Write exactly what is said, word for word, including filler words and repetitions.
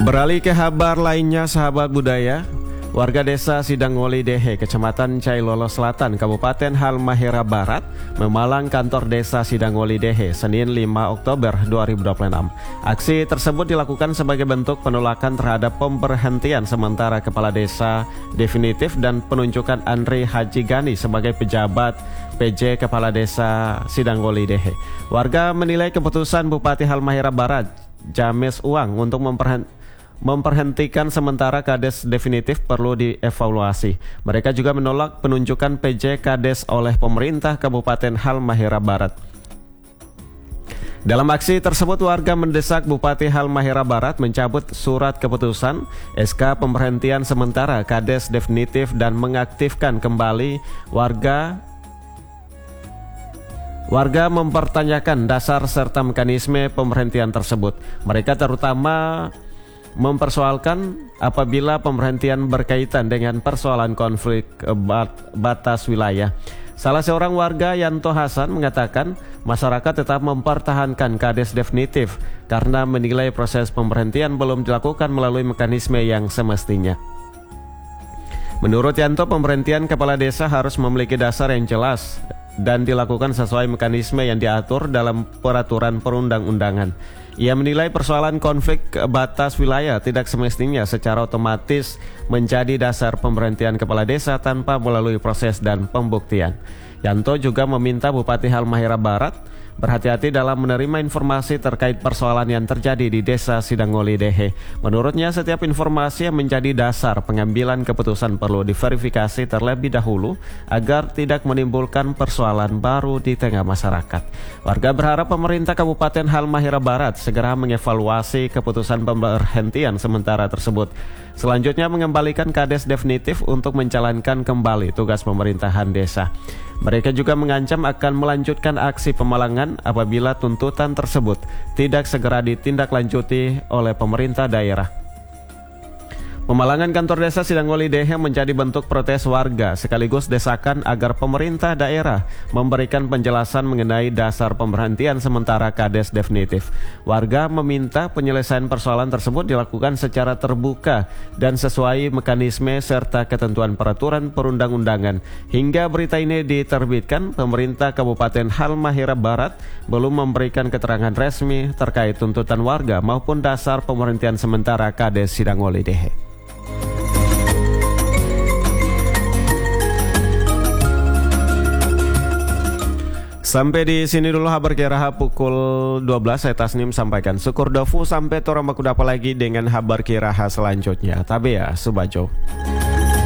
Beralih ke kabar lainnya, sahabat budaya. Warga desa Sidangoli Dehe, Kecamatan Cailolo Selatan, Kabupaten Halmahera Barat, memalang kantor desa Sidangoli Dehe Senin lima Oktober dua ribu dua puluh enam. Aksi tersebut dilakukan sebagai bentuk penolakan terhadap pemberhentian sementara kepala desa definitif dan penunjukan Andri Haji Gani sebagai pejabat P J Kepala Desa Sidangoli Dehe. Warga menilai keputusan Bupati Halmahera Barat James Uang untuk memperhentikan Memperhentikan sementara Kades definitif perlu dievaluasi. Mereka juga menolak penunjukan P J Kades oleh pemerintah Kabupaten Halmahera Barat. Dalam aksi tersebut, warga mendesak Bupati Halmahera Barat mencabut surat keputusan S K pemberhentian sementara Kades definitif dan mengaktifkan kembali warga Warga mempertanyakan dasar serta mekanisme pemberhentian tersebut. Mereka terutama mempersoalkan apabila pemberhentian berkaitan dengan persoalan konflik bat batas wilayah. Salah seorang warga, Yanto Hasan, mengatakan masyarakat tetap mempertahankan Kades definitif karena menilai proses pemberhentian belum dilakukan melalui mekanisme yang semestinya. Menurut Yanto, pemberhentian kepala desa harus memiliki dasar yang jelas dan dilakukan sesuai mekanisme yang diatur dalam peraturan perundang-undangan. Ia menilai persoalan konflik batas wilayah tidak semestinya secara otomatis menjadi dasar pemberhentian kepala desa tanpa melalui proses dan pembuktian. Yanto juga meminta Bupati Halmahera Barat berhati-hati dalam menerima informasi terkait persoalan yang terjadi di desa Sidangoli Dehe. Menurutnya, setiap informasi yang menjadi dasar pengambilan keputusan perlu diverifikasi terlebih dahulu agar tidak menimbulkan persoalan baru di tengah masyarakat. Warga berharap pemerintah Kabupaten Halmahera Barat segera mengevaluasi keputusan pemberhentian sementara tersebut. Selanjutnya, mengembalikan Kades definitif untuk menjalankan kembali tugas pemerintahan desa. Mereka juga mengancam akan melanjutkan aksi pemalangan apabila tuntutan tersebut tidak segera ditindaklanjuti oleh pemerintah daerah. Pemalangan kantor desa Sidangoli Dehe menjadi bentuk protes warga sekaligus desakan agar pemerintah daerah memberikan penjelasan mengenai dasar pemberhentian sementara Kades definitif. Warga meminta penyelesaian persoalan tersebut dilakukan secara terbuka dan sesuai mekanisme serta ketentuan peraturan perundang-undangan. Hingga berita ini diterbitkan, pemerintah Kabupaten Halmahera Barat belum memberikan keterangan resmi terkait tuntutan warga maupun dasar pemberhentian sementara Kades Sidangoli Dehe. Sampai di sini dulu kabar Kiraha pukul dua belas. Saya Tasnim sampaikan syukur dofu sampai torang baku dapat lagi dengan kabar Kiraha selanjutnya. Tapi ya, subajo.